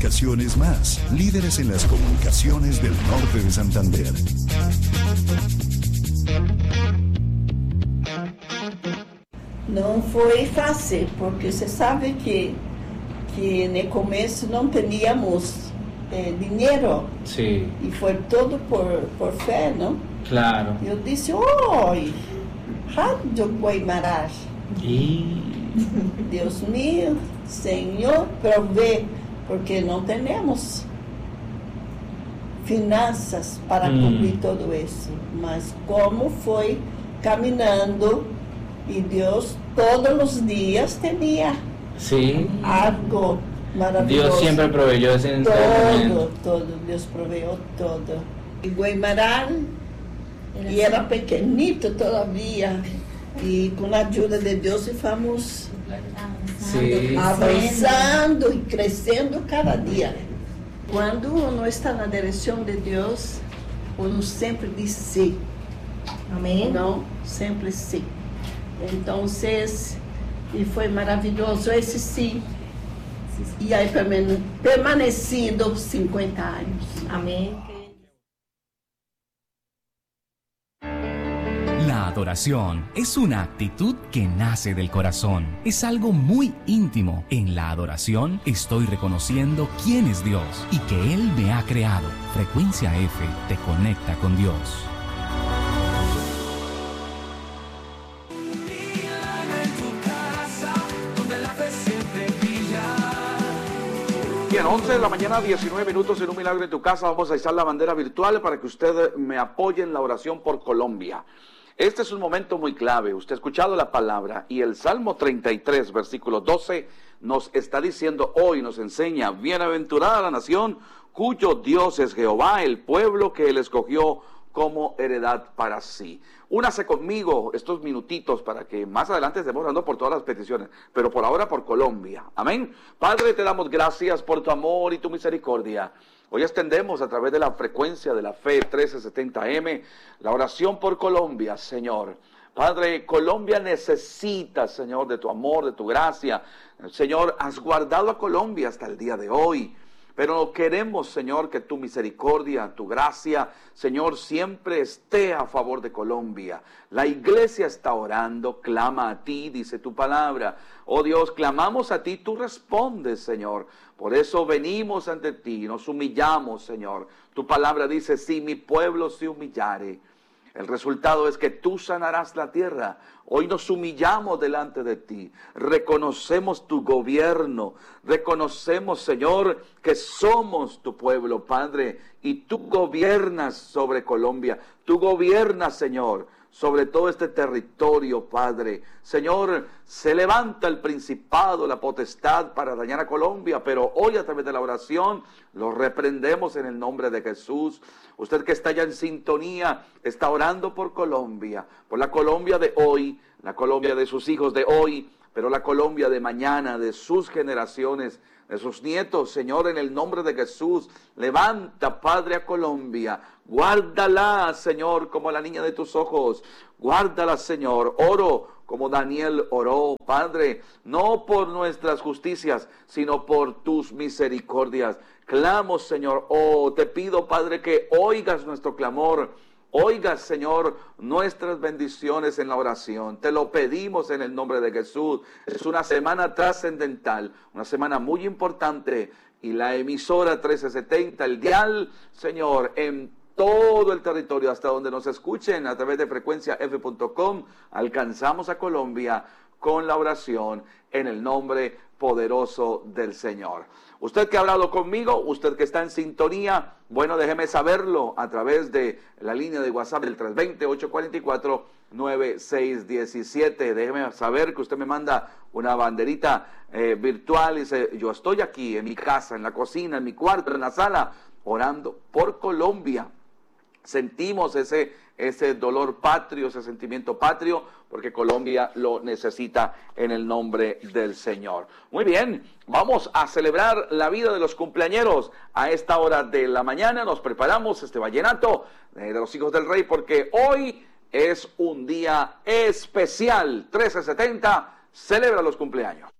Comunicaciones Más, líderes en las comunicaciones del norte de Santander. Não foi fácil, porque você sabe que no começo não tínhamos dinheiro. Sí. E foi tudo por fé, não? Claro. Eu disse, oi, Rádio Guaimará. Y Deus meu, Senhor, provê, porque não temos finanças para cobrir tudo isso. Mas como foi caminhando, e Deus todos os dias tinha sí, algo maravilhoso. Dios siempre proveyó ese entendimiento. Todo, Deus proveeu todo. E Guaimará, e era pequenito todavia, e com a ajuda de Deus fomos Sí. avançando e crescendo cada dia. Quando uno está na direção de Deus, uno sempre diz sim. Amém. Não, sempre sim. Então, e foi maravilhoso esse sim. E aí permanecido 50 anos. Amén. La adoración es una actitud que nace del corazón. Es algo muy íntimo. En la adoración estoy reconociendo quién es Dios y que Él me ha creado. Frecuencia F te conecta con Dios. Bien, 11 de la mañana, 19 minutos en Un Milagro en tu Casa. Vamos a izar la bandera virtual para que usted me apoye en la oración por Colombia. Este es un momento muy clave. Usted ha escuchado la palabra y el Salmo 33, versículo 12, nos está diciendo hoy, nos enseña: bienaventurada la nación cuyo Dios es Jehová, el pueblo que Él escogió como heredad para sí. Únase conmigo estos minutitos para que más adelante estemos orando por todas las peticiones, pero por ahora por Colombia. Amén. Padre, te damos gracias por tu amor y tu misericordia. Hoy extendemos a través de la frecuencia de la fe 1370M la oración por Colombia, Señor. Padre, Colombia necesita, Señor, de tu amor, de tu gracia. Señor, has guardado a Colombia hasta el día de hoy. Pero queremos, Señor, que tu misericordia, tu gracia, Señor, siempre esté a favor de Colombia. La iglesia está orando, clama a ti, dice tu palabra. Oh Dios, clamamos a ti, tú respondes, Señor. Por eso venimos ante ti, nos humillamos, Señor. Tu palabra dice, si mi pueblo se humillare, el resultado es que tú sanarás la tierra. Hoy nos humillamos delante de ti, reconocemos tu gobierno, reconocemos, Señor, que somos tu pueblo, Padre, y tú gobiernas sobre Colombia, tú gobiernas, Señor, sobre todo este territorio, Padre. Señor, se levanta el principado, la potestad para dañar a Colombia, pero hoy a través de la oración lo reprendemos en el nombre de Jesús. Usted que está ya en sintonía, está orando por Colombia, por la Colombia de hoy, la Colombia de sus hijos de hoy, pero la Colombia de mañana, de sus generaciones, de sus nietos. Señor, en el nombre de Jesús, levanta, Padre, a Colombia, guárdala, Señor, como la niña de tus ojos, guárdala, Señor. Oro como Daniel oró, Padre, no por nuestras justicias, sino por tus misericordias. Clamo, Señor, te pido, Padre, que oigas nuestro clamor. Oigas, Señor, nuestras bendiciones en la oración. Te lo pedimos en el nombre de Jesús. Es una semana trascendental, una semana muy importante. Y la emisora 1370, el dial, Señor, en todo el territorio, hasta donde nos escuchen a través de frecuenciaf.com, alcanzamos a Colombia con la oración en el nombre poderoso del Señor. Usted que ha hablado conmigo, usted que está en sintonía, bueno, déjeme saberlo a través de la línea de WhatsApp del 320-844-9617. Déjeme saber que usted me manda una banderita virtual y dice, yo estoy aquí en mi casa, en la cocina, en mi cuarto, en la sala, orando por Colombia. Sentimos ese dolor patrio, ese sentimiento patrio, porque Colombia lo necesita en el nombre del Señor. Muy bien, vamos a celebrar la vida de los cumpleañeros a esta hora de la mañana. Nos preparamos este vallenato de los hijos del rey, porque hoy es un día especial. 1370 celebra los cumpleaños.